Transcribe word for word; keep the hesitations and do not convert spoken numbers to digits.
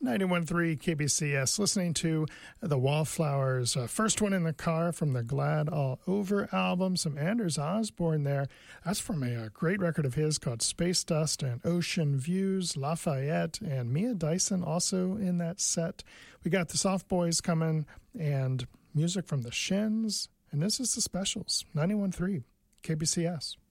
ninety-one point three K B C S, listening to the Wallflowers, uh, first one in the car from the Glad All Over album, some Anders Osborne there. That's from a, a great record of his called Space Dust and Ocean Views, Lafayette, and Mia Dyson also in that set. We got the Soft Boys coming and music from the Shins, and this is the Specials, ninety-one point three K B C S.